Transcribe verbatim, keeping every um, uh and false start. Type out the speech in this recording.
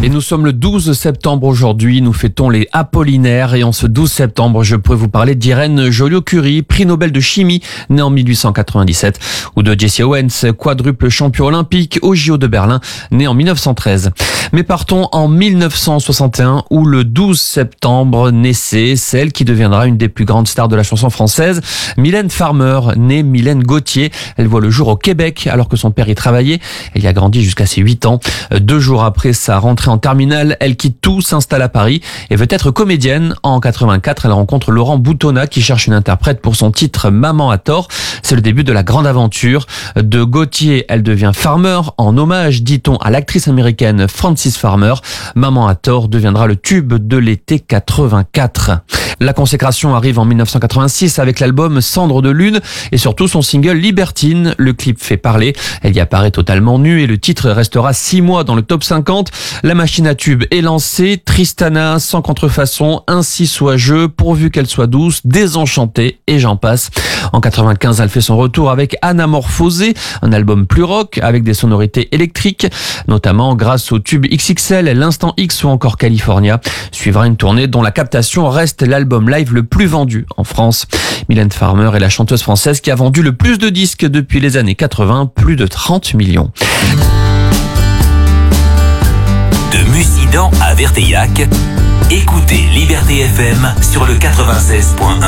Et nous sommes le douze septembre aujourd'hui, nous fêtons les Apollinaires et en ce douze septembre, je pourrais vous parler d'Irène Joliot-Curie, prix Nobel de chimie, née en mille huit cent quatre-vingt-dix-sept, ou de Jesse Owens, quadruple champion olympique au J O de Berlin, né en mille neuf cent treize. Mais partons en mille neuf cent soixante et un, où le douze septembre naissait celle qui deviendra une des plus grandes stars de la chanson française, Mylène Farmer, née Mylène Gauthier. Elle voit le jour au Québec alors que son père y travaillait. Elle y a grandi jusqu'à ses huit ans. Deux jours après sa rentrée en terminale, elle quitte tout, s'installe à Paris et veut être comédienne. En quatre-vingt-quatre, elle rencontre Laurent Boutonnat qui cherche une interprète pour son titre Maman à tort. C'est le début de la grande aventure. De Gauthier, elle devient Farmer, en hommage, dit-on, à l'actrice américaine Frances Farmer. Maman à tort deviendra le tube de l'été quatre-vingt-quatre. La consécration arrive en mille neuf cent quatre-vingt-six avec l'album Cendre de lune et surtout son single Libertine. Le clip fait parler. Elle y apparaît totalement nue et le titre restera six mois dans le top cinquante. La machine à tube est lancée. Tristana, sans contrefaçon, ainsi soit je, pourvu qu'elle soit douce, désenchantée et j'en passe. En quatre-vingt-quinze, elle fait son retour avec Anamorphosé, un album plus rock avec des sonorités électriques, notamment grâce au tube X X L, l'Instant X ou encore California. Suivra une tournée dont la captation reste l'album live le plus vendu en France. Mylène Farmer est la chanteuse française qui a vendu le plus de disques depuis les années quatre-vingts, plus de trente millions. De Mussidan à Verteillac, écoutez Liberté F M sur le quatre-vingt-seize point un.